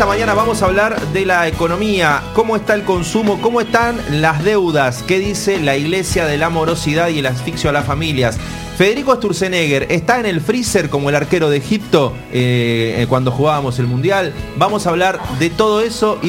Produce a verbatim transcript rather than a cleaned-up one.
esta mañana vamos a hablar de la economía, cómo está el consumo, cómo están las deudas, qué dice la iglesia de la morosidad y el asfixio a las familias. Federico Sturzenegger está en el freezer como el arquero de Egipto eh, cuando jugábamos el Mundial. Vamos a hablar de todo eso y